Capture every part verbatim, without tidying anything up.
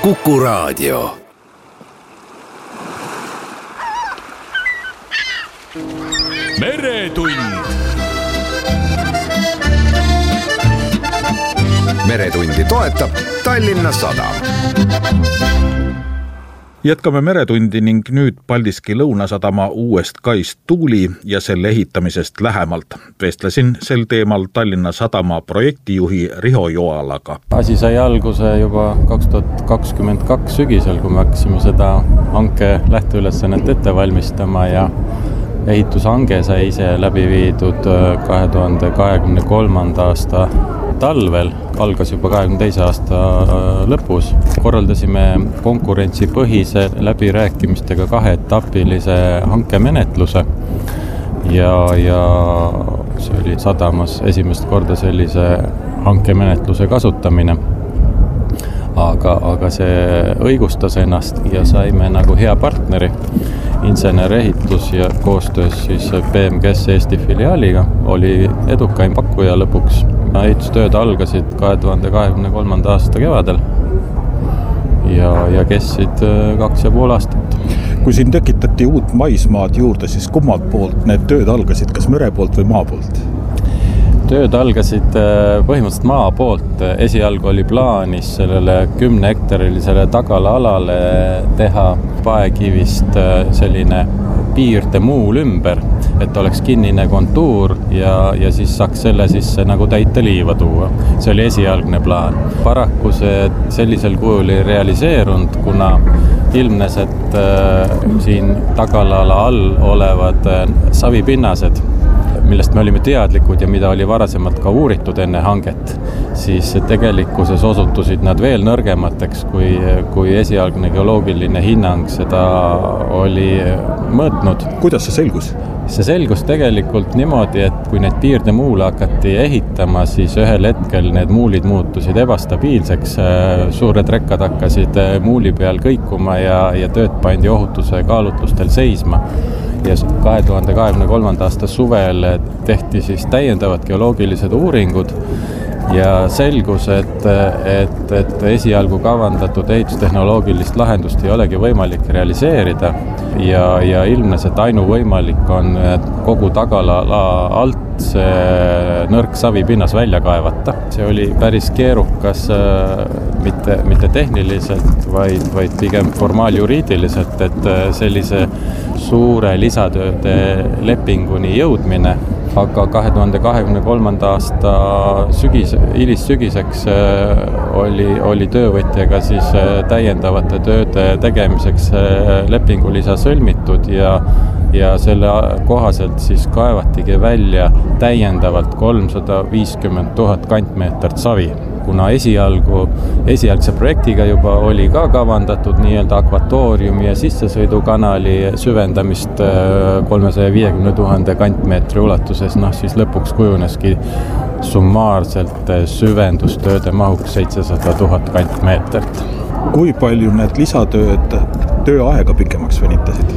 Kuku Raadio. Meretund. Meretundi toetab Tallinna Sadam. Jätkame Meretundi ning nüüd Paldiski Lõunasadama uuest kaist Tuuli ja selle ehitamisest lähemalt. Vestlesin sel teemal Tallinna Sadama projektijuhi Riho Joalaga. Asi sai alguse juba kaks tuhat kakskümmend kaks sügisel, kui me hakkasime seda hanke lähteülesannet ette valmistama ja ehitushange sai ise läbi viidud kahe tuhande kahekümne kolmanda aasta talvel, algas juba kahekümne teise aasta lõpus. Korraldasime konkurentsipõhise läbirääkimistega kaheetapilise hankemenetluse ja, ja see oli sadamas esimest korda sellise hankemenetluse kasutamine. Aga, aga see õigustas ennast ja saime nagu hea partneri. Insenerehitus ja koostöös siis B M G S Eesti filiaaliga oli edukaim pakkuja lõpuks. Ehitustööd algasid kahe tuhande kahekümne kolmanda aasta kevadel ja, ja kestsid kaks ja pool aastat. Kui siin tekitati uut maismaad juurde, siis kummalt poolt need tööd algasid, kas mere poolt või maa poolt? Tööd algasid põhimõtteliselt maa poolt. Esialgu oli plaanis sellele kümne hektarilisele tagala alale teha paekivist selline piirde muul ümber, et oleks kinnine kontuur ja, ja siis saaks selle sisse nagu täita liiva tuua. See oli esialgne plaan. Paraku see sellisel kujul ei realiseerunud, kuna ilmnes, et äh, siin tagala all olevad äh, savipinnased, millest me olime teadlikud ja mida oli varasemalt ka uuritud enne hanget, siis tegelikkuses osutusid nad veel nõrgemateks, kui, kui esialgne geoloogiline hinnang seda oli mõõtnud. Kuidas see selgus? See selgus tegelikult niimoodi, et kui need piirdemuule hakati ehitama, siis ühel hetkel need muulid muutusid ebastabiilseks, suured rekkad hakkasid muuli peal kõikuma ja, ja tööd pandi ohutuse kaalutlustel seisma. Ja kahe tuhande kahekümne kolmanda aasta suvel tehti siis täiendavad geoloogilised uuringud ja selgus, et, et, et esialgu kavandatud ehitustehnoloogilist lahendust ei olegi võimalik realiseerida ja, ja ilmnes, et ainuvõimalik on kogu tagala alt see nõrk savipinnas välja kaevata. See oli päris keerukas mitte, mitte tehniliselt, vaid, vaid pigem formaaljuriidiliselt, et sellise suure lisatööde lepinguni jõudmine. Aga kahe tuhande kahekümne kolmanda aasta sügis, hilis sügiseks oli, oli töövõtjaga siis täiendavate tööde tegemiseks lepingulisa sõlmitud ja, ja selle kohaselt siis kaevatigi välja täiendavalt kolmsada viiskümmend tuhat kantmeetrit savi. Kuna esialgu, esialgse projektiga juba oli ka kavandatud nii-öelda akvatooriumi ja sissesõidukanali süvendamist kolmesaja viiekümne tuhande kantmeetri ulatuses, noh siis lõpuks kujuneski summaarselt süvendustööde mahuks seitsesada tuhat kantmeetrit. Kui palju need lisatööd tööaega pikemaks venitasid?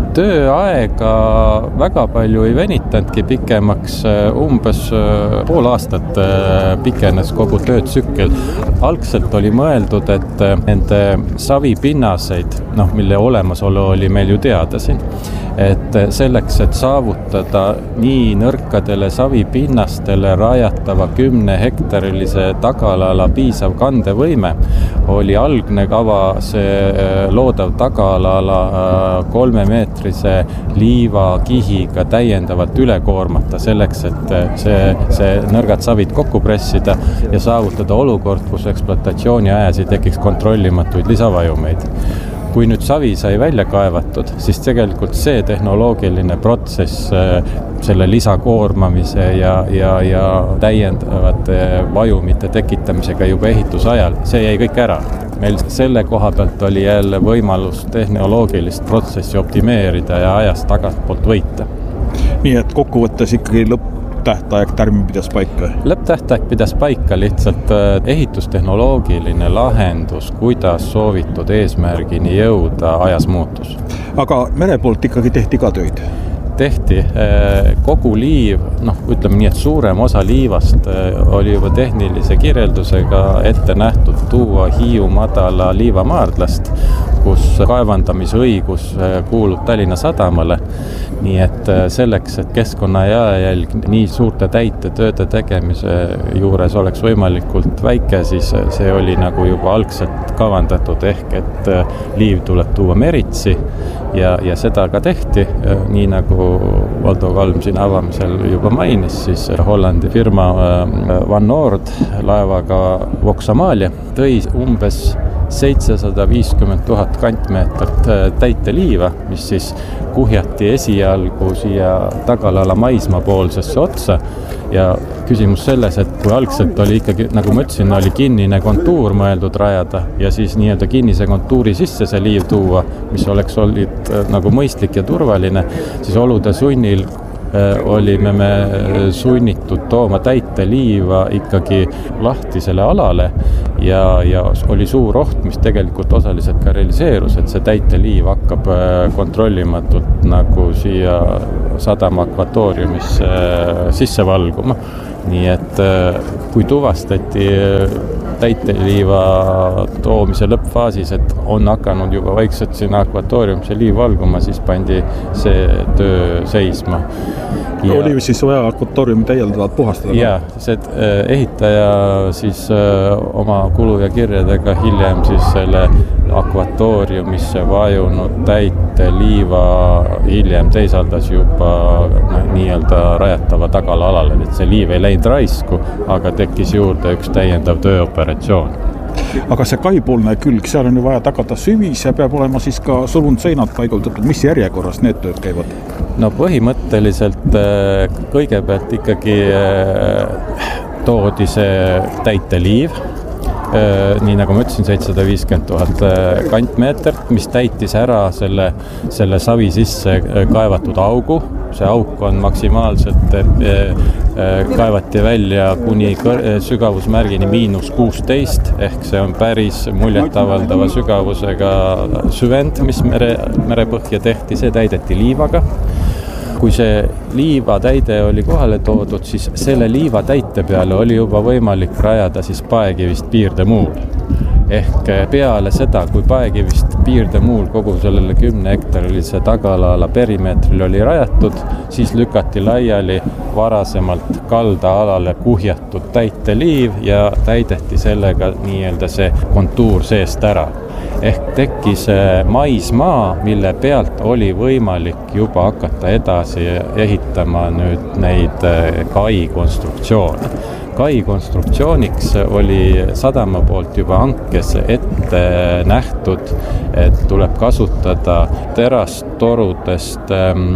Tööaega väga palju ei venitanudki pikemaks, umbes pool aastat pikenes kogu töötsükkel. Algselt oli mõeldud, et nende savipinnaseid, noh, mille olemasolu oli meil ju teada siin, et selleks, et saavutada nii nõrkadele savipinnastele rajatava kümne hektarilise tagalala piisav kandevõime, oli algne kava see loodav tagalala kolme meetrise liivakihiga täiendavalt üle koormata selleks, et see, see nõrgad savid kokku pressida ja saavutada olukord, kus ekspluatatsiooni ajas ei tekiks kontrollimatuid lisavajumeid. Kui nüüd savi sai välja kaevatud, siis tegelikult see tehnoloogiline protsess selle lisakoormamise ja, ja, ja täiendavate vajumite tekitamisega juba ehitusajal, see jäi kõik ära. Meil selle koha pealt oli jälle võimalus tehnoloogilist protsessi optimeerida ja ajast tagantpoolt võita. Nii et kokkuvõttes ikkagi lõpp tähtaeg tärmin pidas paika? Lõpptähtaeg pidas paika, lihtsalt ehitustehnoloogiline lahendus, kuidas soovitud eesmärgini jõuda, ajas muutus. Aga mere poolt ikkagi tehti ka töid? tehti. Kogu liiv, noh, ütleme nii, et suurem osa liivast oli juba tehnilise kirjeldusega ette nähtud tuua Hiiu madala liivamaardlast, kus kaevandamisõigus kuulub Tallinna Sadamale. Nii et selleks, et keskkonna jalajälg nii suurte täitetööde tegemise juures oleks võimalikult väike, siis see oli nagu juba algselt kavandatud ehk, et liiv tuleb tuua meritsi ja, ja seda ka tehti. Nii nagu Valdo Kalm siin avamisel juba mainis, siis Hollandi firma Van Noord laevaga Vox Amalia tõi umbes seitsesada viiskümmend tuhat kantmeetrit täiteliiva, mis siis kuhjati esialgu siia Tagalala maismaa poolsesse otsa. Ja küsimus selles, et kui algselt oli ikkagi, nagu ma ütlesin, oli kinnine kontuur mõeldud rajada ja siis nii-öelda kinnise kontuuri sisse see liiv tuua, mis oleks olnud nagu mõistlik ja turvaline, siis olude sunnil olime me sunnitud tooma täiteliiva ikkagi lahtisele alale ja, ja oli suur oht, mis tegelikult osaliselt ka realiseerus, et see täiteliiv hakkab kontrollimatult nagu siia sadama akvatooriumisse sisse valguma. Nii et kui tuvastati täiteliiva toomise lõppfaasis, et on hakanud juba vaikselt sinna akvatooriumisse liiv valguma, siis pandi see töö seisma. Ja oli siis vaja akvatooriumi täiendavalt puhastada? Ja, see ehitaja siis oma kulu ja kirjadega hiljem siis selle akvatooriumisse vajunud täiteliiva hiljem teisaldas juba nii-öelda rajatava Tagala alale, et see liiv ei läinud raisku, aga tekkis juurde üks täiendav tööoperatsioon. Aga see kaipoolne külg, seal on ju vaja tagada süvis ja peab olema siis ka sulundseinad paiguldatud. Mis järjekorras need tööd käivad? No põhimõtteliselt kõigepealt ikkagi toodi see täiteliiv, nii nagu ma ütlesin, seitsesada viiskümmend tuhat kantmeetrit, mis täitis ära selle, selle savi sisse kaevatud augu. See auk on maksimaalselt kaevati välja kuni sügavusmärgini miinus kuusteist, ehk see on päris muljetavaldava sügavusega süvend, mis mere, merepõhja tehti, see täideti liivaga. Kui see liivatäide oli kohale toodud, siis selle liivatäite peale oli juba võimalik rajada siis paekivist piirdemuul. Ehk peale seda, kui paekivist piirdemuul kogu sellele kümne hektarilise Tagalala perimeetril oli rajatud, siis lükati laiali varasemalt kaldaalale kuhjatud täiteliiv ja täideti sellega nii-öelda see kontuur seest ära. Ehk tekkis maismaa, mille pealt oli võimalik juba hakata edasi ehitama nüüd neid kai konstruktsioone. Kai konstruktsiooniks oli sadama poolt juba hankes ette nähtud, et tuleb kasutada terastorudest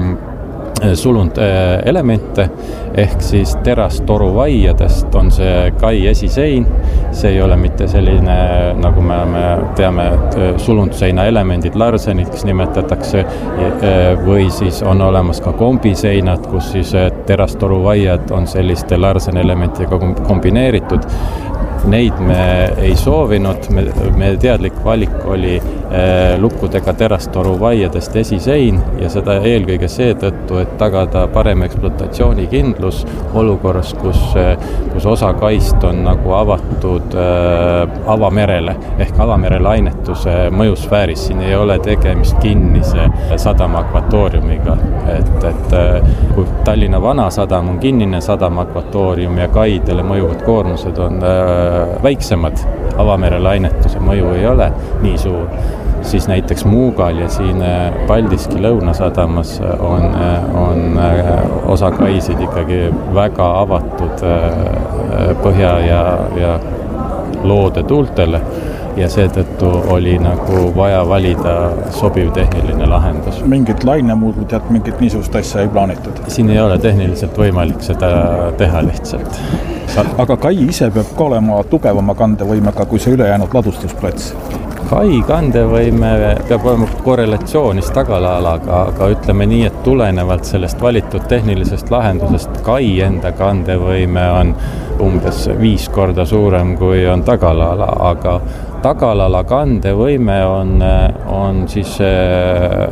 sulund elemente, ehk siis terastoruvaiadest on see kai esisein. See ei ole mitte selline, nagu me teame, sulundseina elemendid, larseniks nimetatakse, või siis on olemas ka kombiseinad, kus siis terastoruvaiad on selliste larsenelementidega kombineeritud. Neid me ei soovinud, me, me teadlik valik oli eh, lukkudega terastoruvaiadest esisein ja seda eelkõige seetõttu, et tagada parem ekspluatatsiooni-kindlus olukorras, kus, kus osa kaist on nagu avatud eh, avamerele ehk avamere lainetuse mõjusfääris. Siin ei ole tegemist kinnise sadama akvatooriumiga, et, et kui Tallinna vana sadam on kinnine sadama akvatoorium ja kaidele mõjuvad koormused on eh, väiksemad, avamere lainetuse mõju ei ole nii suur, siis näiteks Muugal ja siin Paldiski lõunasadamas on, on osa kaisid ikkagi väga avatud põhja ja, ja loode tuultele ja seetõttu oli nagu vaja valida sobiv tehniline lahendus. Mingit lainemuudud ja mingit niisugust asja ei plaanitud? Siin ei ole tehniliselt võimalik seda teha lihtsalt. Aga kai ise peab ka olema tugevama kandevõimega kui see ülejäänud ladustusplats? Kai kandevõime peab olema korrelatsioonis Tagalalaga, aga ütleme nii, et tulenevalt sellest valitud tehnilisest lahendusest kai enda kandevõime on umbes viis korda suurem kui on Tagalala, aga Tagalala kandevõime on, on siis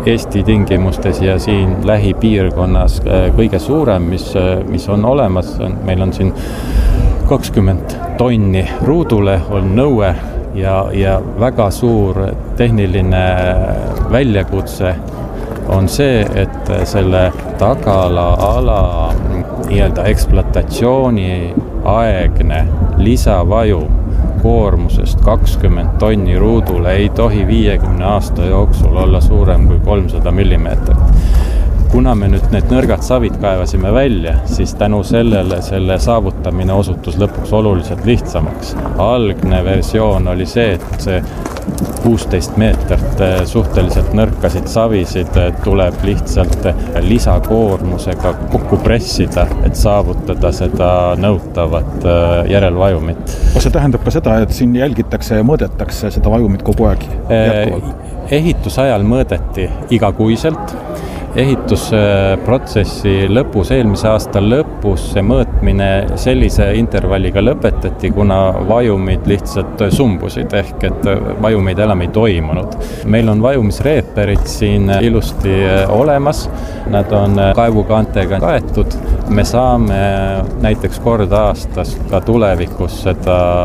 Eesti tingimustes ja siin lähipiirkonnas kõige suurem, mis, mis on olemas. Meil on siin kakskümmend tonni ruudule on nõue ja, ja väga suur tehniline väljakutse on see, et selle tagala ala nii-öelda ekspluatatsiooni aegne lisavaju koormusest kakskümmend tonni ruudule ei tohi viiekümne aasta jooksul olla suurem kui kolmsada millimeetrit. Kuna me nüüd need nõrgad savid kaevasime välja, siis tänu sellele selle saavutamine osutus lõpuks oluliselt lihtsamaks. Algne versioon oli see, et see kuusteist meetrit suhteliselt nõrkasid savisid tuleb lihtsalt lisakoormusega kokku pressida, et saavutada seda nõutavat järelvajumit. Kas see tähendab ka seda, et siin jälgitakse ja mõõdetakse seda vajumit kogu aeg jätkuvalt? Ehitusajal mõõdeti igakuiselt. Ehitusprotsessi lõpus, eelmise aasta lõpus see mõõtmine sellise intervalliga lõpetati, kuna vajumid lihtsalt sumbusid, ehk et vajumeid enam ei toimunud. Meil on vajumisreeperid siin ilusti olemas, nad on kaevukaantega kaetud. Me saame näiteks kord aastas ka tulevikus seda